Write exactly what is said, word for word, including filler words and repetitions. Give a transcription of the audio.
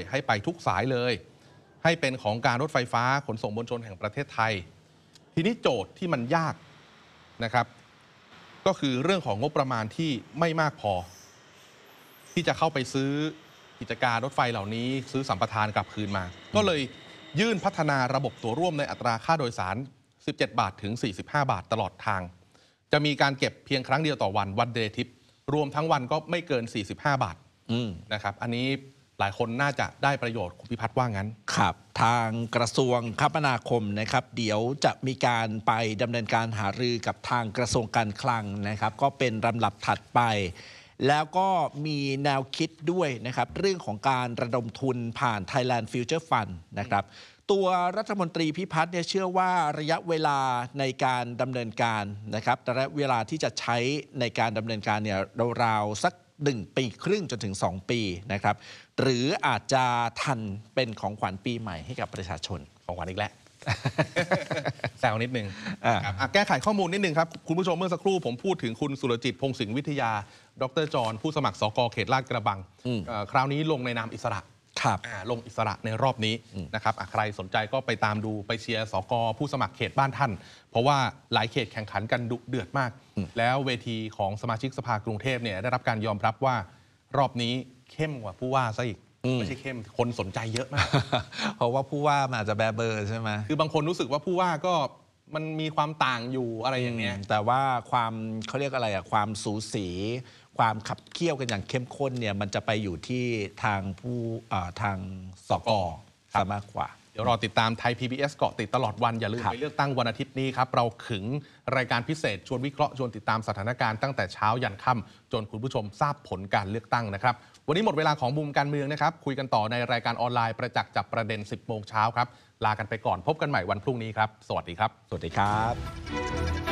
ให้ไปทุกสายเลยให้เป็นของการรถไฟฟ้าขนส่งมวลชนแห่งประเทศไทยทีนี้โจทย์ที่มันยากนะครับก็คือเรื่องของงบประมาณที่ไม่มากพอที่จะเข้าไปซื้อกิจการรถไฟเหล่านี้ซื้อสัมปทานกลับคืนมาก็เลยยื่นพัฒนาระบบตั๋วร่วมในอัตราค่าโดยสารสิบเจ็ดบาทถึงสี่สิบห้าบาทตลอดทางจะมีการเก็บเพียงครั้งเดียวต่อวันวันเดย์ทิปรวมทั้งวันก็ไม่เกินสี่สิบห้าบาทนะครับอันนี้หลายคนน่าจะได้ประโยชน์คุณพิพัฒน์ว่างั้นครับทางกระทรวงคมนาคมนะครับเดี๋ยวจะมีการไปดำเนินการหารือกับทางกระทรวงการคลังนะครับก็เป็นลำดับถัดไปแล้วก็มีแนวคิดด้วยนะครับเรื่องของการระดมทุนผ่าน Thailand Future Fund นะครับตัวรัฐมนตรีพิพัฒน์เนี่ยเชื่อว่าระยะเวลาในการดำเนินการนะครับระยะเวลาที่จะใช้ในการดำเนินการเนี่ยราวๆสักหนึ่งปีครึ่งจนถึงสองปีนะครับหรืออาจจะทันเป็นของขวัญปีใหม่ให้กับประชาชนของขวัญอีกแล้ว แซวนิดนึงแก้ไขข้อมูลนิดนึงครับคุณผู้ชมเมื่อสักครู่ผมพูดถึงคุณสุรจิตพงศ์สิงห์วิทยาดรจรผู้สมัครสกเขตลาดกระบังคราวนี้ลงในนามอิสระลงอิสระในรอบนี้นะครับใครสนใจก็ไปตามดูไปเชียร์สกผู้สมัครเขตบ้านท่านเพราะว่าหลายเขตแข่งขันกันดุเดือดมากแล้วเวทีของสมาชิกสภากรุงเทพเนี่ยได้รับการยอมรับว่ารอบนี้เข้มกว่าผู้ว่าซะอีกไม่ใช่เข้มคนสนใจเยอะมากเพราะว่าผู้ว่ามันอาจจะแบเบอร์ใช่ไหมคือบางคนรู้สึกว่าผู้ว่าก็มันมีความต่างอยู่อะไรอย่างเงี้ยแต่ว่าความเขาเรียกอะไรอะความสูสีความขับเคี่ยวกันอย่างเข้มข้นเนี่ยมันจะไปอยู่ที่ทางผู้ทางสกซะมากกว่าเดี๋ยวรอติดตามไทย พี บี เอส เกาะติดตลอดวันอย่าลืมไปเลือกตั้งวันอาทิตย์นี้ครับเราขึงรายการพิเศษชวนวิเคราะห์ชวนติดตามสถานการณ์ตั้งแต่เช้ายันค่ำจนคุณผู้ชมทราบผลการเลือกตั้งนะครับวันนี้หมดเวลาของมุมการเมืองนะครับคุยกันต่อในรายการออนไลน์ประจักษ์จับประเด็น สิบโมงเช้าครับลากันไปก่อนพบกันใหม่วันพรุ่งนี้ครับสวัสดีครับสวัสดีครับ